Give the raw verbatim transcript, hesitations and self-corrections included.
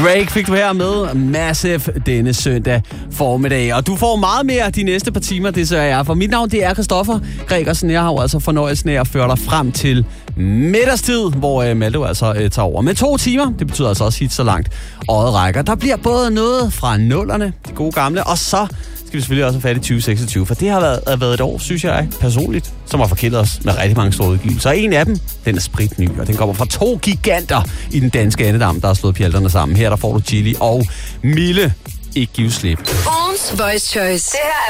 Drake fik du her med Massive denne søndag formiddag. Og du får meget mere de næste par timer, det sørger jeg for. Mit navn det er Christoffer Gregersen. Jeg har jo altså fornøjelsen af at føre dig frem til middagstid, hvor uh, Malte altså uh, tager over med to timer. Det betyder altså også hit så langt øjet rækker. Der bliver både noget fra nullerne, de gode gamle, og så skal vi selvfølgelig også have fat i tyve seksogtyve, for det har været, har været et år, synes jeg personligt, som har forkælet os med rigtig mange store udgivelser. Og en af dem, den er spritny, og den kommer fra to giganter i den danske andedam, der har slået pjalterne sammen. Her der får du Chili og Mille. Ikke give slip. Ugens Voice Choice. Det her